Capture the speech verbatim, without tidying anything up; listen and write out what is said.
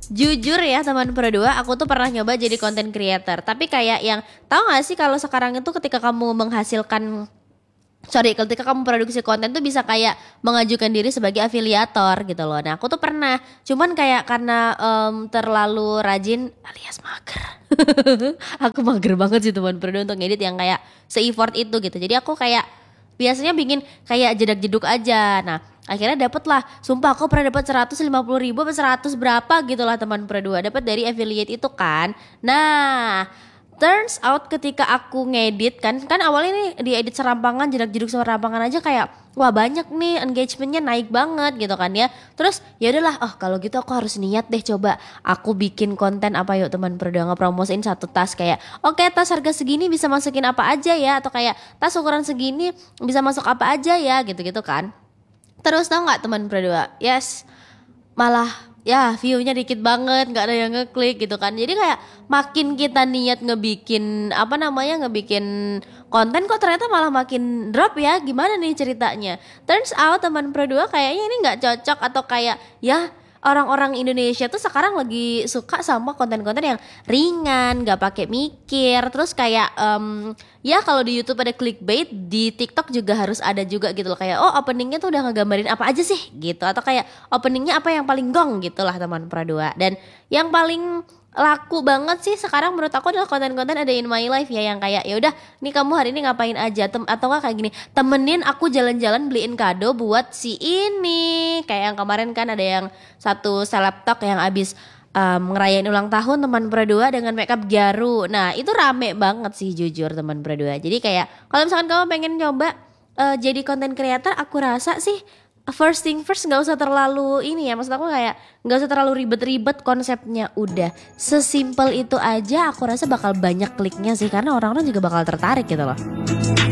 Jujur ya teman berdua, aku tuh pernah nyoba jadi content creator. Tapi kayak yang tahu gak sih kalau sekarang itu ketika kamu menghasilkan sorry ketika kamu produksi konten tuh bisa kayak mengajukan diri sebagai afiliator gitu loh. Nah aku tuh pernah, cuman kayak karena em, terlalu rajin alias mager. Aku mager banget sih teman berdua untuk ngedit yang kayak se-effort itu gitu. Jadi aku kayak biasanya bikin kayak jedak-jeduk aja. Nah akhirnya dapet lah, sumpah aku pernah dapat seratus lima puluh ribu apa seratus berapa gitu lah teman berdua, dapat dari affiliate itu kan. Nah turns out ketika aku ngedit kan, kan awalnya nih diedit serampangan, jedak-jeduk serampangan aja kayak wah banyak nih engagementnya naik banget gitu kan ya. Terus ya udahlah, oh kalau gitu aku harus niat deh coba aku bikin konten apa yuk teman berdua, ngepromosiin satu tas kayak oke okay, tas harga segini bisa masukin apa aja ya, atau kayak tas ukuran segini bisa masuk apa aja ya gitu-gitu kan. Terus tau nggak teman berdua, yes malah ya view-nya dikit banget, nggak ada yang ngeklik gitu kan. Jadi kayak makin kita niat ngebikin apa namanya ngebikin konten kok ternyata malah makin drop ya. Gimana nih ceritanya? Turns out teman berdua kayaknya ini nggak cocok, atau kayak ya orang-orang Indonesia tuh sekarang lagi suka sama konten-konten yang ringan, nggak pakai mikir. Terus kayak um, ya kalau di YouTube ada clickbait, di TikTok juga harus ada juga gitu loh. Kayak oh openingnya tuh udah ngegambarin apa aja sih gitu, atau kayak openingnya apa yang paling gong gitulah teman perdua. Dan yang paling laku banget sih sekarang menurut aku adalah konten-konten ada in my life ya, yang kayak ya udah nih kamu hari ini ngapain aja tem atau enggak kayak gini, temenin aku jalan-jalan beliin kado buat si ini. Kayak yang kemarin kan ada yang satu seleb talk yang abis um, ngerayain ulang tahun teman berdua dengan makeup Gyaru. Nah itu rame banget sih jujur teman berdua. Jadi kayak kalau misalkan kamu pengen coba uh, jadi content creator, aku rasa sih first thing first, nggak usah terlalu ini ya, maksud aku kayak nggak usah terlalu ribet-ribet konsepnya, udah sesimpel itu aja aku rasa bakal banyak kliknya sih, karena orang-orang juga bakal tertarik gitu loh.